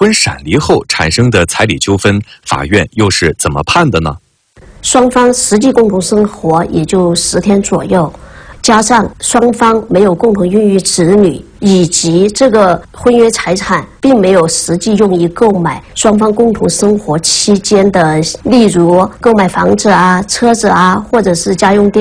婚闪离后产生的彩礼纠纷，法院又是怎么判的呢？ 双方实际共同生活也就10天左右，加上双方没有共同孕育子女，以及这个婚约财产并没有实际用于购买双方共同生活期间的，例如购买房子啊、车子啊，或者是家用电